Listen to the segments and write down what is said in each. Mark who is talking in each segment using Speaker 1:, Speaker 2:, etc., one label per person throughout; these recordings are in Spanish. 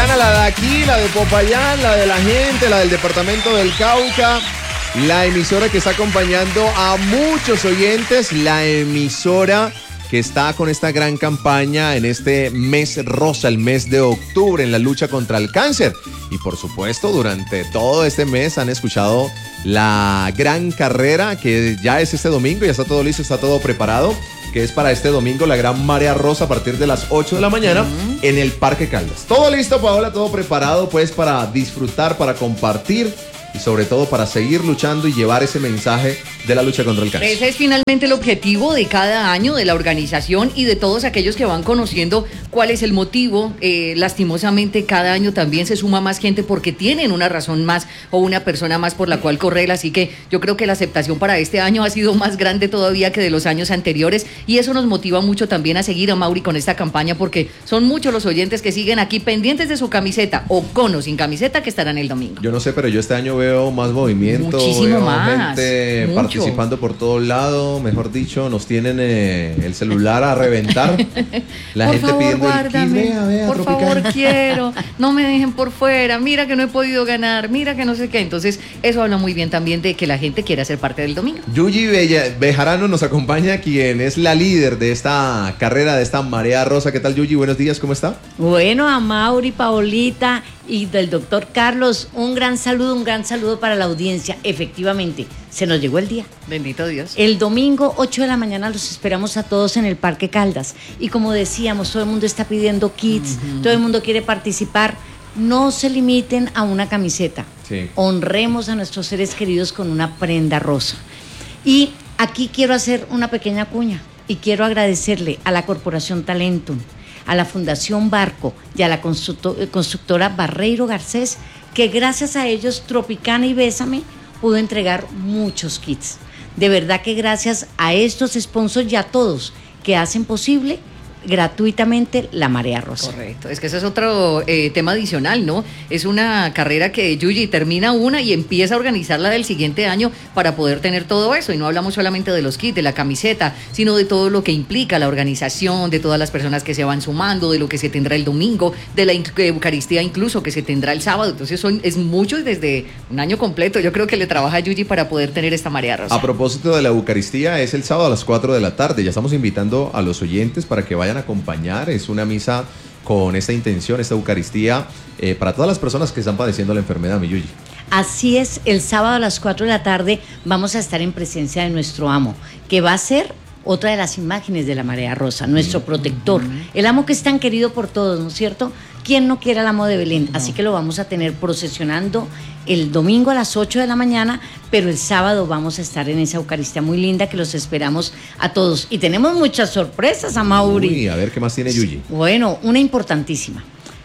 Speaker 1: Tropicana, la de aquí, la de Popayán, la de la gente, la del departamento del Cauca, la emisora que está acompañando a muchos oyentes, la emisora que está con esta gran campaña en este mes rosa, el mes de octubre, en la lucha contra el cáncer. Y por supuesto, durante todo este mes han escuchado la gran carrera que ya es este domingo, ya está todo listo, está todo preparado, que es para este domingo la gran marea rosa a partir de las 8 de la mañana en el Parque Caldas. Todo listo, Paola, todo preparado pues para disfrutar, para compartir y sobre todo para seguir luchando y llevar ese mensaje de la lucha contra el cáncer.
Speaker 2: Ese es finalmente el objetivo de cada año de la organización y de todos aquellos que van conociendo cuál es el motivo. Lastimosamente cada año también se suma más gente porque tienen una razón más o una persona más por la cual correr, así que yo creo que la aceptación para este año ha sido más grande todavía que de los años anteriores y eso nos motiva mucho también a seguir a Mauri con esta campaña porque son muchos los oyentes que siguen aquí pendientes de su camiseta o con o sin camiseta que estarán el domingo.
Speaker 1: Yo no sé, pero yo este año veo más movimiento,
Speaker 2: muchísimo
Speaker 1: veo
Speaker 2: más,
Speaker 1: gente
Speaker 2: mucho.
Speaker 1: Participando por todos lados, mejor dicho, nos tienen el celular a reventar. La
Speaker 2: por
Speaker 1: gente
Speaker 2: favor,
Speaker 1: pidiendo
Speaker 2: guárdame,
Speaker 1: vea,
Speaker 2: por
Speaker 1: Tropicana.
Speaker 2: favor, quiero, no me dejen por fuera, mira que no he podido ganar, mira que no sé qué. Entonces, eso habla muy bien también de que la gente quiera ser parte del domingo.
Speaker 1: Yuyi Bejarano nos acompaña, quien es la líder de esta carrera, de esta marea rosa. ¿Qué tal, Yuyi? Buenos días, ¿cómo está?
Speaker 3: Bueno, a Mauri, Paolita y del doctor Carlos, un gran saludo para la audiencia. Efectivamente, se nos llegó el día.
Speaker 2: Bendito Dios.
Speaker 3: El domingo, 8 de la mañana, los esperamos a todos en el Parque Caldas. Y como decíamos, todo el mundo está pidiendo kits, todo el mundo quiere participar. No se limiten a una camiseta.
Speaker 1: Sí.
Speaker 3: Honremos a nuestros seres queridos con una prenda rosa. Y aquí quiero hacer una pequeña cuña y quiero agradecerle a la Corporación Talentum, a la Fundación Barco y a la constructora Barreiro Garcés, que gracias a ellos Tropicana y Bésame pudo entregar muchos kits. De verdad que gracias a estos sponsors y a todos que hacen posible gratuitamente la marea rosa.
Speaker 2: Correcto, es que ese es otro tema adicional, ¿no? Es una carrera que Yuyi termina una y empieza a organizarla del siguiente año para poder tener todo eso, y no hablamos solamente de los kits, de la camiseta, sino de todo lo que implica la organización, de todas las personas que se van sumando, de lo que se tendrá el domingo, de la Eucaristía incluso que se tendrá el sábado. Entonces es mucho y desde un año completo yo creo que le trabaja a Yuyi para poder tener esta marea rosa.
Speaker 1: A propósito de la Eucaristía, es el sábado a las 4 de la tarde. Ya estamos invitando a los oyentes para que vayan a acompañar. Es una misa con esta intención, esta Eucaristía, para todas las personas que están padeciendo la enfermedad, mi Yuyi.
Speaker 3: Así es, el sábado a las 4 de la tarde vamos a estar en presencia de nuestro amo, que va a ser otra de las imágenes de la marea rosa, nuestro protector, el amo que es tan querido por todos, ¿no es cierto? ¿Quién no quiere al amo de Belén? No. Así que lo vamos a tener procesionando el domingo a las 8 de la mañana, pero el sábado vamos a estar en esa Eucaristía muy linda que los esperamos a todos. Y tenemos muchas sorpresas, a Mauri.
Speaker 1: Uy, a ver qué más tiene Yuyi.
Speaker 3: Bueno, una importantísima.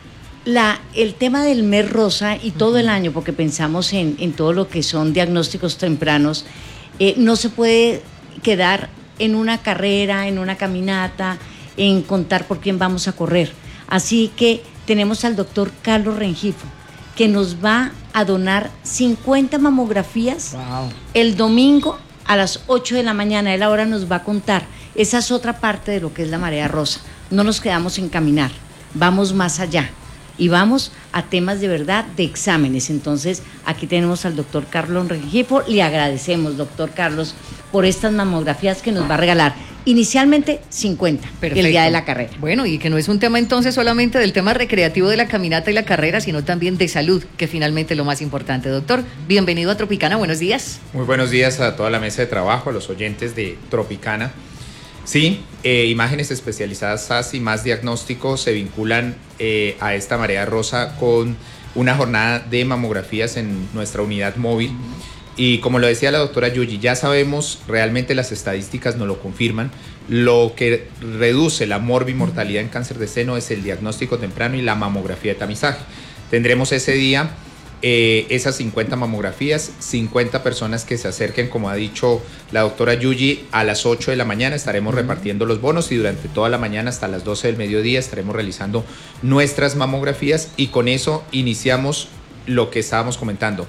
Speaker 3: El tema del mes rosa y todo el año, porque pensamos en todo lo que son diagnósticos tempranos, no se puede quedar en una carrera, en una caminata, en contar por quién vamos a correr. Así que tenemos al doctor Carlos Rengifo, que nos va a donar 50 mamografías el domingo a las 8 de la mañana. Él ahora nos va a contar. Esa es otra parte de lo que es la marea rosa. No nos quedamos en caminar, vamos más allá. Y vamos a temas de verdad de exámenes. Entonces, aquí tenemos al doctor Carlos Rengifo. Le agradecemos, doctor Carlos, por estas mamografías que nos va a regalar. Inicialmente 50,
Speaker 2: Perfecto.
Speaker 3: El día de la carrera.
Speaker 2: Bueno, y que no es un tema entonces solamente del tema recreativo de la caminata y la carrera, sino también de salud, que finalmente es lo más importante. Doctor, bienvenido a Tropicana, buenos días.
Speaker 4: Muy buenos días a toda la mesa de trabajo, a los oyentes de Tropicana. Sí, imágenes especializadas y más diagnósticos se vinculan a esta marea rosa con una jornada de mamografías en nuestra unidad móvil. Y como lo decía la doctora Yuyi, ya sabemos, realmente las estadísticas nos lo confirman, lo que reduce la morbimortalidad en cáncer de seno es el diagnóstico temprano y la mamografía de tamizaje. Tendremos ese día esas 50 mamografías, 50 personas que se acerquen, como ha dicho la doctora Yuyi, a las 8 de la mañana estaremos repartiendo los bonos y durante toda la mañana hasta las 12 del mediodía estaremos realizando nuestras mamografías y con eso iniciamos lo que estábamos comentando.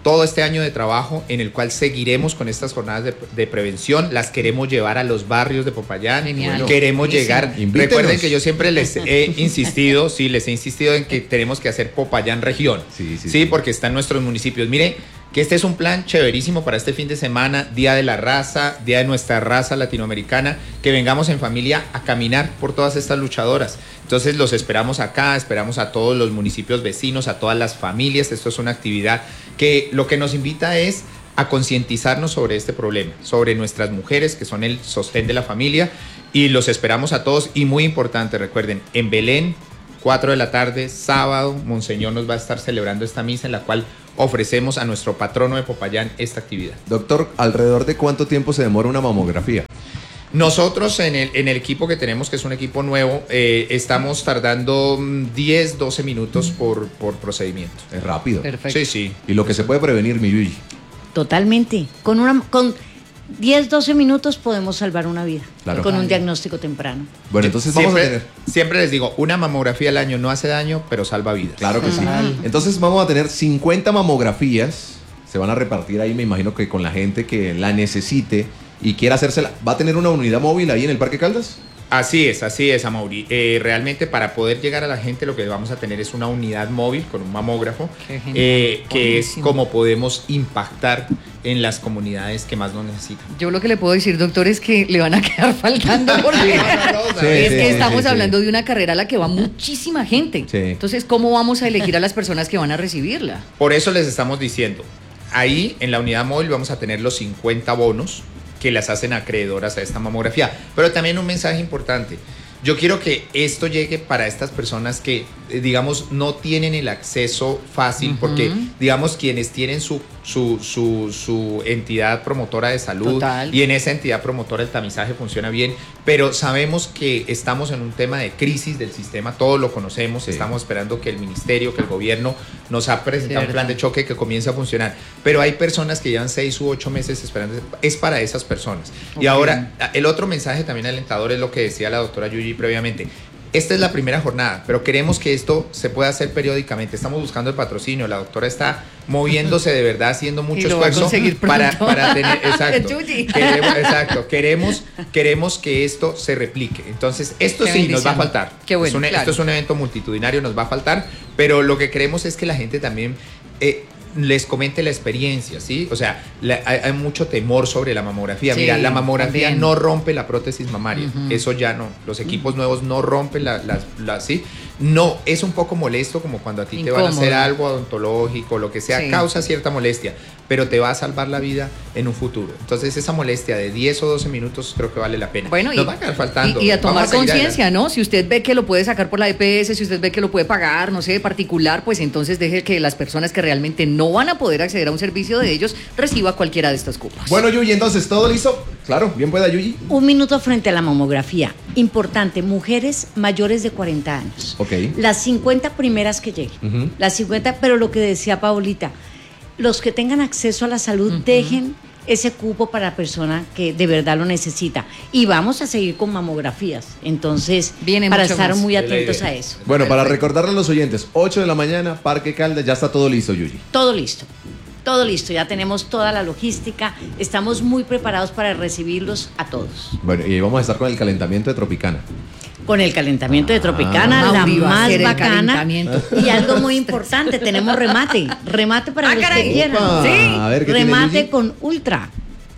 Speaker 4: todo este año de trabajo en el cual seguiremos con estas jornadas de prevención. Las queremos llevar a los barrios de Popayán.
Speaker 2: Genial.
Speaker 4: Queremos
Speaker 2: Buenísimo.
Speaker 4: llegar.
Speaker 1: Invítenos.
Speaker 4: Recuerden que yo siempre les he insistido, les he insistido en que tenemos que hacer Popayán región. Sí, porque están nuestros municipios. Miren, que este es un plan chéverísimo para este fin de semana, Día de la Raza, Día de nuestra raza latinoamericana, que vengamos en familia a caminar por todas estas luchadoras. Entonces los esperamos acá, esperamos a todos los municipios vecinos, a todas las familias. Esto es una actividad que lo que nos invita es a concientizarnos sobre este problema, sobre nuestras mujeres que son el sostén de la familia, y los esperamos a todos. Y muy importante, recuerden, en Belén, 4 de la tarde, sábado, Monseñor nos va a estar celebrando esta misa en la cual ofrecemos a nuestro patrono de Popayán esta actividad.
Speaker 1: Doctor, ¿alrededor de cuánto tiempo se demora una mamografía?
Speaker 4: Nosotros en el equipo que tenemos, que es un equipo nuevo, estamos tardando 10, 12 minutos por procedimiento.
Speaker 1: Es rápido.
Speaker 2: Perfecto.
Speaker 4: Sí.
Speaker 1: Y lo que se puede prevenir, mi Yuyi.
Speaker 3: Totalmente. Con 10, 12 minutos podemos salvar una vida.
Speaker 1: Claro.
Speaker 3: Con un diagnóstico temprano.
Speaker 1: Bueno, entonces vamos a tener...
Speaker 4: Siempre les digo, una mamografía al año no hace daño, pero salva vidas.
Speaker 1: Claro que sí. Entonces vamos a tener 50 mamografías. Se van a repartir ahí, me imagino que con la gente que la necesite y quiera hacérsela. ¿Va a tener una unidad móvil ahí en el Parque Caldas?
Speaker 4: Así es, Amaury. Realmente para poder llegar a la gente lo que vamos a tener es una unidad móvil con un mamógrafo,
Speaker 2: Qué genial.
Speaker 4: que es
Speaker 2: Buenísimo.
Speaker 4: como podemos impactar en las comunidades que más lo necesitan.
Speaker 2: Yo lo que le puedo decir, doctor, es que le van a quedar faltando porque
Speaker 1: Sí,
Speaker 2: es
Speaker 1: sí,
Speaker 2: que
Speaker 1: sí,
Speaker 2: estamos
Speaker 1: sí,
Speaker 2: hablando de una carrera a la que va muchísima gente.
Speaker 1: Sí.
Speaker 2: Entonces, ¿cómo vamos a elegir a las personas que van a recibirla?
Speaker 4: Por eso les estamos diciendo, ahí en la unidad móvil vamos a tener los 50 bonos que las hacen acreedoras a esta mamografía. Pero también un mensaje importante. Yo quiero que esto llegue para estas personas que, digamos, no tienen el acceso fácil, porque, digamos, quienes tienen su entidad promotora de salud,
Speaker 2: Total.
Speaker 4: y en esa entidad promotora el tamizaje funciona bien, pero sabemos que estamos en un tema de crisis del sistema, todos lo conocemos,
Speaker 1: Sí.
Speaker 4: estamos esperando que el ministerio, que el gobierno nos ha presentado un
Speaker 2: Cierto.
Speaker 4: plan de choque que comience a funcionar, pero hay personas que llevan 6 u 8 meses esperando, es para esas personas. Y
Speaker 2: Ok.
Speaker 4: ahora, el otro mensaje también alentador es lo que decía la doctora Yuyi previamente. Esta es la primera jornada, pero queremos que esto se pueda hacer periódicamente. Estamos buscando el patrocinio. La doctora está moviéndose de verdad, haciendo mucho
Speaker 2: Y lo va a
Speaker 4: esfuerzo
Speaker 2: conseguir
Speaker 4: para
Speaker 2: pronto.
Speaker 4: tener. Exacto.
Speaker 2: Yuyi.
Speaker 4: Queremos que esto se replique. Entonces, esto
Speaker 2: Qué
Speaker 4: sí nos va a
Speaker 2: bendición.
Speaker 4: faltar.
Speaker 2: Qué bueno, claro.
Speaker 4: Esto es un evento multitudinario, nos va a faltar, pero lo que queremos es que la gente también les comente la experiencia, ¿sí? O sea, hay mucho temor sobre la mamografía.
Speaker 2: Sí,
Speaker 4: Mira, la mamografía
Speaker 2: también.
Speaker 4: no rompe la prótesis mamaria.
Speaker 2: Ujú.
Speaker 4: Eso ya no. Los equipos nuevos no rompen ¿sí? No, es un poco molesto como cuando a ti te van a hacer
Speaker 2: Incómodo.
Speaker 4: algo odontológico, lo que sea,
Speaker 2: Sí.
Speaker 4: causa cierta molestia, pero te va a salvar la vida en un futuro. Entonces, esa molestia de 10 o 12 minutos creo que vale la pena.
Speaker 2: Bueno,
Speaker 4: Nos va a quedar faltando.
Speaker 2: y a
Speaker 4: Vamos
Speaker 2: tomar
Speaker 4: seguir
Speaker 2: conciencia,
Speaker 4: adelante.
Speaker 2: ¿no? Si usted ve que lo puede sacar por la EPS, si usted ve que lo puede pagar, no sé, de particular, pues entonces deje que las personas que realmente no van a poder acceder a un servicio de ellos reciba cualquiera de estos cupos.
Speaker 1: Bueno, Yuyi, entonces, ¿todo listo? Claro, bien pueda, Yuyi.
Speaker 3: Un minuto frente a la mamografía. Importante, mujeres mayores de 40 años.
Speaker 1: Ok.
Speaker 3: Las 50 primeras que lleguen.
Speaker 1: Ujú.
Speaker 3: Las 50, pero lo que decía Paulita, los que tengan acceso a la salud, dejen ese cupo para la persona que de verdad lo necesita. Y vamos a seguir con mamografías. Entonces,
Speaker 2: Viene
Speaker 3: para
Speaker 2: mucho
Speaker 3: estar
Speaker 2: más.
Speaker 3: muy
Speaker 4: Es la
Speaker 3: atentos
Speaker 4: idea.
Speaker 3: a eso.
Speaker 1: Bueno, para recordarle a los oyentes, 8 de la mañana, Parque Caldas, ya está todo listo, Yuyi.
Speaker 3: Todo listo. Todo listo, ya tenemos toda la logística, estamos muy preparados para recibirlos a todos.
Speaker 1: Bueno, y vamos a estar con el calentamiento de Tropicana.
Speaker 3: Con el calentamiento de Tropicana, la
Speaker 2: Mauri va a
Speaker 3: más
Speaker 2: hacer el
Speaker 3: bacana.
Speaker 2: calentamiento.
Speaker 3: Y algo muy importante, tenemos remate para los
Speaker 2: caray.
Speaker 3: que quieran.
Speaker 1: Opa,
Speaker 3: Sí,
Speaker 1: a ver, ¿qué tiene,
Speaker 3: remate
Speaker 1: Yuyi?
Speaker 3: con Ultra.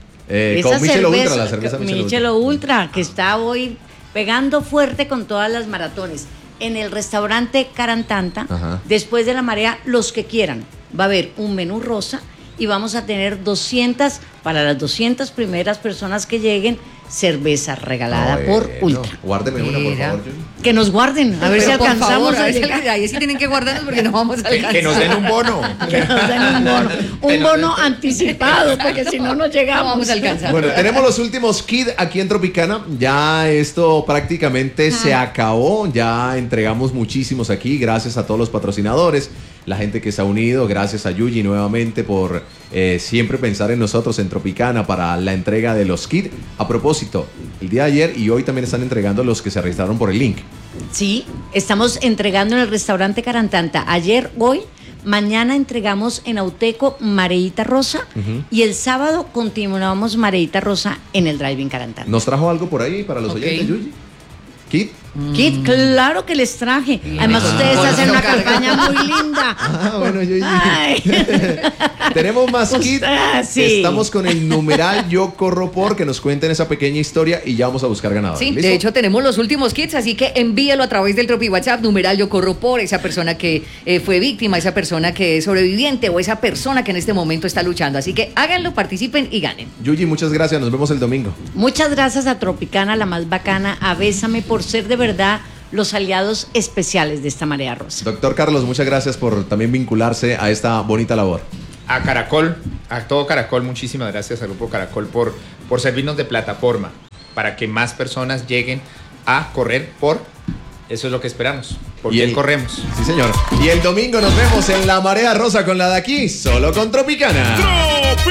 Speaker 1: Con Michelob Ultra, la cerveza Michelob
Speaker 3: Michelob Ultra, que está hoy pegando fuerte con todas las maratones. En el restaurante Carantanta,
Speaker 1: Ajá.
Speaker 3: después de la marea, los que quieran. Va a haber un menú rosa y vamos a tener 200, para las 200 primeras personas que lleguen, cerveza regalada por Ultra.
Speaker 1: Guárdeme una, por
Speaker 2: Mira.
Speaker 1: favor, Yuyi.
Speaker 3: Que nos guarden, a ver
Speaker 2: Pero
Speaker 3: si
Speaker 2: por
Speaker 3: alcanzamos
Speaker 2: favor,
Speaker 3: a
Speaker 2: ver si
Speaker 3: llegar.
Speaker 2: ahí sí tienen que guardarnos porque no vamos a alcanzar.
Speaker 4: Que nos den un bono.
Speaker 3: Que nos den un bono, un bono anticipado, porque si no, no
Speaker 2: No
Speaker 3: llegamos.
Speaker 2: vamos a alcanzar.
Speaker 1: Bueno, tenemos los últimos kits aquí en Tropicana. Ya esto prácticamente se acabó. Ya entregamos muchísimos aquí. Gracias a todos los patrocinadores, la gente que se ha unido. Gracias a Yuyi nuevamente por siempre pensar en nosotros en Tropicana para la entrega de los kits. A propósito, el día de ayer y hoy también están entregando los que se registraron por el link.
Speaker 3: Sí, estamos entregando en el restaurante Carantanta. Ayer, hoy, Mañana entregamos en Auteco Mareita Rosa y el sábado continuamos Mareita Rosa en el Drive-In Carantano.
Speaker 1: ¿Nos trajo algo por ahí para los oyentes, Yuyi? ¿Kit?
Speaker 3: Kit, claro que les traje. Además, ustedes hacen una campaña muy linda.
Speaker 1: Bueno, Yuyi. Tenemos más kit.
Speaker 3: Sí.
Speaker 1: Estamos con el numeral Yo Corro Por, que nos cuenten esa pequeña historia y ya vamos a buscar ganadores.
Speaker 2: Sí,
Speaker 1: ¿Listo?
Speaker 2: de hecho tenemos los últimos kits, así que envíelo a través del Tropi WhatsApp, numeral Yo Corro Por, esa persona que fue víctima, esa persona que es sobreviviente o esa persona que en este momento está luchando. Así que háganlo, participen y ganen.
Speaker 1: Yuyi, muchas gracias. Nos vemos el domingo.
Speaker 3: Muchas gracias a Tropicana, la más bacana, a Bésame, por ser de verdad los aliados especiales de esta Marea Rosa.
Speaker 1: Doctor Carlos, muchas gracias por también vincularse a esta bonita labor.
Speaker 4: A Caracol, a todo Caracol, muchísimas gracias al Grupo Caracol por servirnos de plataforma para que más personas lleguen a correr por. Eso es lo que esperamos. ¿Por qué corremos?
Speaker 1: Sí, señor. Y el domingo nos vemos en la Marea Rosa con la de aquí, solo con Tropicana.